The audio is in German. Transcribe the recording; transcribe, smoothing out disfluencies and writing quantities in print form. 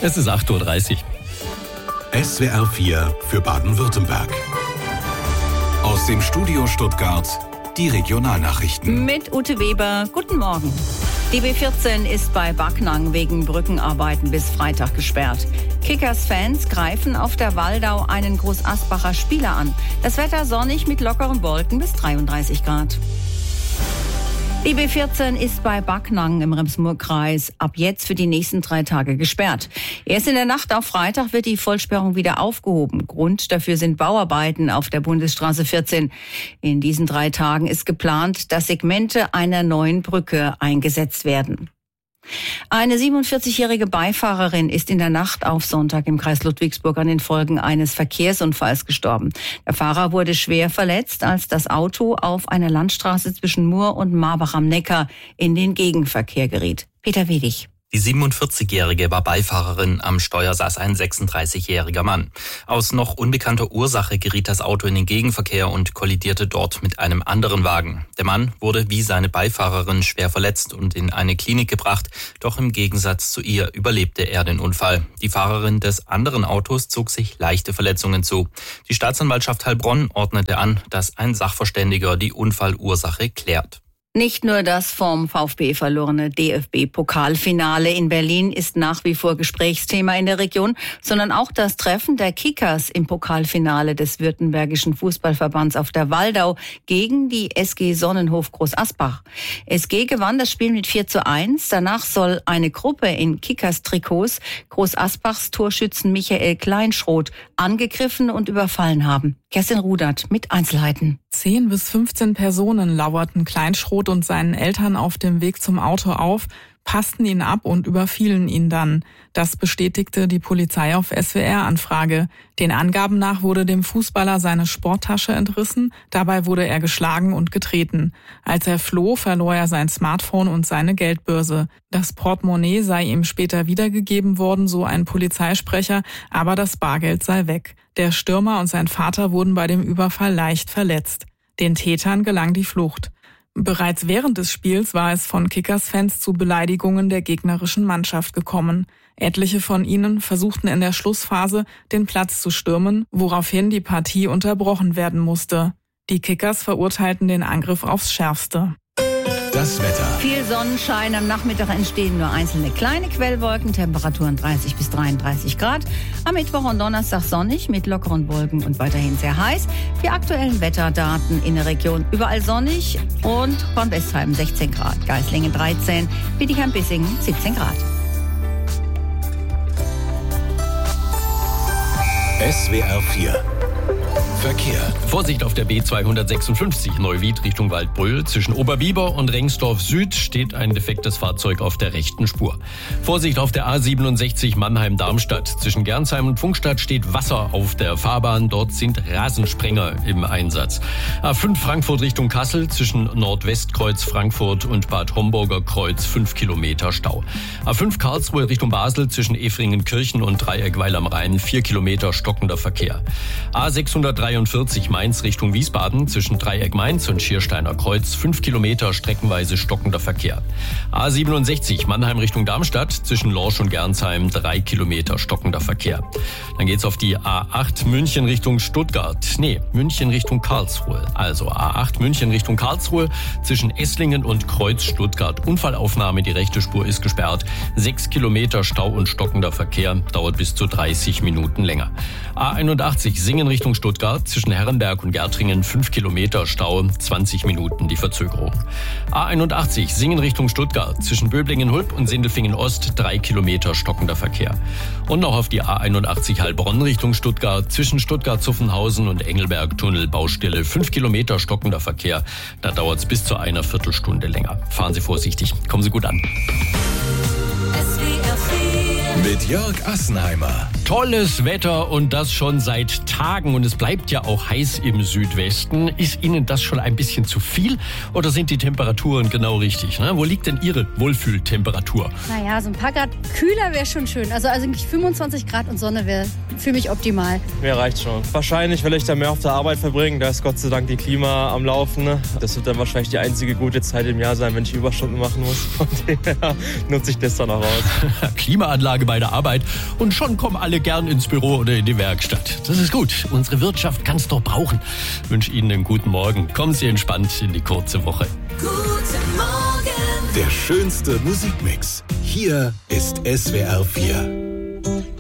Es ist 8.30 Uhr. SWR 4 für Baden-Württemberg. Aus dem Studio Stuttgart die Regionalnachrichten. Mit Ute Weber, guten Morgen. Die B14 ist bei Backnang wegen Brückenarbeiten bis Freitag gesperrt. Kickers-Fans greifen auf der Waldau einen Großasbacher Spieler an. Das Wetter sonnig mit lockeren Wolken bis 33 Grad. Die B14 ist bei Backnang im Rems-Murr-Kreis ab jetzt für die nächsten 3 Tage gesperrt. Erst in der Nacht auf Freitag wird die Vollsperrung wieder aufgehoben. Grund dafür sind Bauarbeiten auf der Bundesstraße 14. In diesen 3 Tagen ist geplant, dass Segmente einer neuen Brücke eingesetzt werden. Eine 47-jährige Beifahrerin ist in der Nacht auf Sonntag im Kreis Ludwigsburg an den Folgen eines Verkehrsunfalls gestorben. Der Fahrer wurde schwer verletzt, als das Auto auf einer Landstraße zwischen Murr und Marbach am Neckar in den Gegenverkehr geriet. Peter Wedig. Die 47-Jährige war Beifahrerin, am Steuer saß ein 36-jähriger Mann. Aus noch unbekannter Ursache geriet das Auto in den Gegenverkehr und kollidierte dort mit einem anderen Wagen. Der Mann wurde wie seine Beifahrerin schwer verletzt und in eine Klinik gebracht, doch im Gegensatz zu ihr überlebte er den Unfall. Die Fahrerin des anderen Autos zog sich leichte Verletzungen zu. Die Staatsanwaltschaft Heilbronn ordnete an, dass ein Sachverständiger die Unfallursache klärt. Nicht nur das vom VfB verlorene DFB-Pokalfinale in Berlin ist nach wie vor Gesprächsthema in der Region, sondern auch das Treffen der Kickers im Pokalfinale des Württembergischen Fußballverbands auf der Waldau gegen die SG Sonnenhof Großasbach. SG gewann das Spiel mit 4:1. Danach soll eine Gruppe in Kickers-Trikots Großasbachs Torschützen Michael Kleinschroth angegriffen und überfallen haben. Kerstin Rudert mit Einzelheiten. 10 bis 15 Personen lauerten Kleinschroth und seinen Eltern auf dem Weg zum Auto auf, passten ihn ab und überfielen ihn dann. Das bestätigte die Polizei auf SWR-Anfrage. Den Angaben nach wurde dem Fußballer seine Sporttasche entrissen, dabei wurde er geschlagen und getreten. Als er floh, verlor er sein Smartphone und seine Geldbörse. Das Portemonnaie sei ihm später wiedergegeben worden, so ein Polizeisprecher, aber das Bargeld sei weg. Der Stürmer und sein Vater wurden bei dem Überfall leicht verletzt. Den Tätern gelang die Flucht. Bereits während des Spiels war es von Kickers-Fans zu Beleidigungen der gegnerischen Mannschaft gekommen. Etliche von ihnen versuchten in der Schlussphase, den Platz zu stürmen, woraufhin die Partie unterbrochen werden musste. Die Kickers verurteilten den Angriff aufs Schärfste. Das Wetter. Viel Sonnenschein, am Nachmittag entstehen nur einzelne kleine Quellwolken, Temperaturen 30 bis 33 Grad. Am Mittwoch und Donnerstag sonnig mit lockeren Wolken und weiterhin sehr heiß. Die aktuellen Wetterdaten in der Region überall sonnig und von Westheim 16 Grad, Geislingen 13, Bietigheim-Bissingen 17 Grad. SWR 4 Verkehr. Vorsicht auf der B256 Neuwied Richtung Waldbröl. Zwischen Oberbiber und Rengsdorf Süd steht ein defektes Fahrzeug auf der rechten Spur. Vorsicht auf der A67 Mannheim-Darmstadt. Zwischen Gernsheim und Pfungstadt steht Wasser auf der Fahrbahn. Dort sind Rasensprenger im Einsatz. A5 Frankfurt Richtung Kassel. Zwischen Nordwestkreuz Frankfurt und Bad Homburger Kreuz 5 Kilometer Stau. A5 Karlsruhe Richtung Basel. Zwischen Efringenkirchen und Dreieckweil am Rhein 4 Kilometer stockender Verkehr. A643 Mainz Richtung Wiesbaden, zwischen Dreieck Mainz und Schiersteiner Kreuz 5 Kilometer streckenweise stockender Verkehr. A67 Mannheim Richtung Darmstadt, zwischen Lorsch und Gernsheim 3 Kilometer stockender Verkehr. Dann geht's auf die A8 München Richtung Stuttgart. München Richtung Karlsruhe. Also A8 München Richtung Karlsruhe, zwischen Esslingen und Kreuz Stuttgart. Unfallaufnahme, die rechte Spur ist gesperrt. 6 Kilometer Stau und stockender Verkehr, dauert bis zu 30 Minuten länger. A81 Singen Richtung Stuttgart, zwischen Herrenberg und Gärtringen 5 Kilometer Stau, 20 Minuten die Verzögerung. A81 Singen Richtung Stuttgart, zwischen Böblingen-Hulb und Sindelfingen-Ost 3 Kilometer stockender Verkehr. Und noch auf die A81 Heilbronn Richtung Stuttgart, zwischen Stuttgart-Zuffenhausen und Engelberg-Tunnel Baustelle 5 Kilometer stockender Verkehr. Da dauert es bis zu einer Viertelstunde länger. Fahren Sie vorsichtig, kommen Sie gut an. Mit Jörg Assenheimer. Tolles Wetter und das schon seit Tagen und es bleibt ja auch heiß im Südwesten. Ist Ihnen das schon ein bisschen zu viel oder sind die Temperaturen genau richtig? Ne? Wo liegt denn Ihre Wohlfühltemperatur? Naja, so ein paar Grad kühler wäre schon schön. Also eigentlich 25 Grad und Sonne wäre für mich optimal. Mir reicht schon. Wahrscheinlich will ich dann mehr auf der Arbeit verbringen. Da ist Gott sei Dank die Klima am Laufen. Das wird dann wahrscheinlich die einzige gute Zeit im Jahr sein, wenn ich Überstunden machen muss. Von dem her nutze ich das dann auch aus. Klimaanlage bei der Arbeit und schon kommen alle gern ins Büro oder in die Werkstatt. Das ist gut. Unsere Wirtschaft kann es doch brauchen. Ich wünsche Ihnen einen guten Morgen. Kommen Sie entspannt in die kurze Woche. Guten Morgen. Der schönste Musikmix. Hier ist SWR 4.